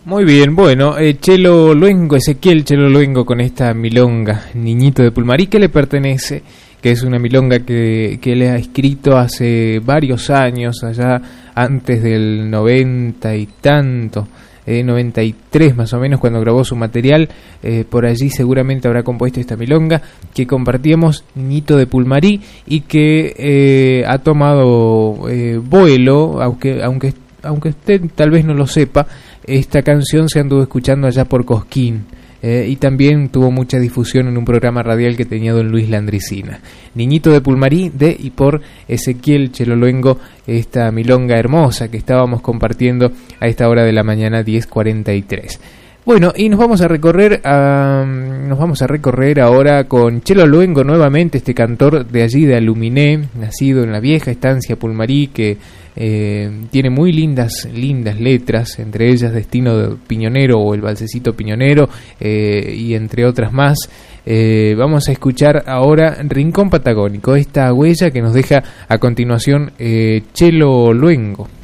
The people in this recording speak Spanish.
Muy bien, bueno, Chelo Luengo, Ezequiel Chelo Luengo con esta milonga, Niñito de Pulmarí, que le pertenece, que es una milonga que él ha escrito hace varios años, allá antes del 90 y tanto, 93 más o menos, cuando grabó su material. Por allí seguramente habrá compuesto esta milonga que compartíamos, Niñito de Pulmarí, y que ha tomado vuelo, aunque usted tal vez no lo sepa. Esta canción se anduvo escuchando allá por Cosquín, y también tuvo mucha difusión en un programa radial que tenía don Luis Landricina. Niñito de Pulmarí, de y por Ezequiel Chelo Luengo, esta milonga hermosa que estábamos compartiendo a esta hora de la mañana, 10:43. Bueno, y nos vamos a recorrer ahora con Chelo Luengo nuevamente, este cantor de allí de Aluminé, nacido en la vieja estancia Pulmarí, que tiene muy lindas letras, entre ellas Destino de Piñonero o El Balsecito Piñonero, y entre otras más. Vamos a escuchar ahora Rincón Patagónico, esta huella que nos deja a continuación Chelo Luengo.